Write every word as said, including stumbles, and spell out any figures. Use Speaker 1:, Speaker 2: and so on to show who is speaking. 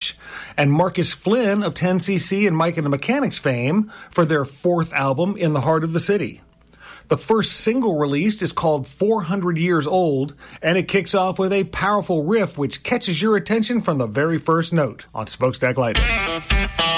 Speaker 1: Clash, and Marcus Flynn of ten C C and Mike and the Mechanics fame for their fourth album, In the Heart of the City. The first single released is called four hundred Years Old, and it kicks off with a powerful riff which catches your attention from the very first note on Smokestack Lighting.